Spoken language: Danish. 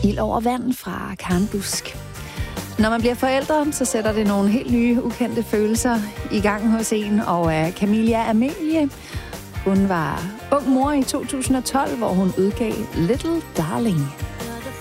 Ild over vand fra Karen Busk. Når man bliver forældre, så sætter det nogle helt nye, ukendte følelser i gang hos en. Og Camilla Amelie, hun var ung mor i 2012, hvor hun udgav Little Darling.